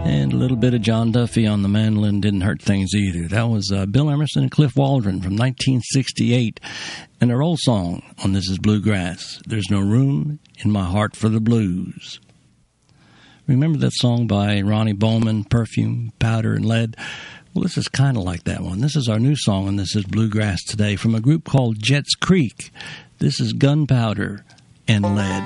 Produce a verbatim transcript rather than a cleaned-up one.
And a little bit of John Duffy on the mandolin didn't hurt things either. That was uh, Bill Emerson and Cliff Waldron from nineteen sixty-eight. And their old song on This Is Bluegrass, There's No Room in My Heart for the Blues. Remember that song by Ronnie Bowman, Perfume, Powder, and Lead? Well, this is kind of like that one. This is our new song, and this is Bluegrass Today from a group called Jets Creek. This is Gunpowder and Lead.